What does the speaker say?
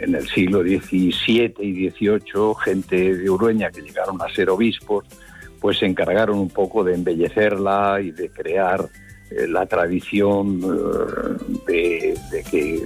en el siglo XVII y XVIII, gente de Urueña que llegaron a ser obispos, pues se encargaron un poco de embellecerla y de crear la tradición de que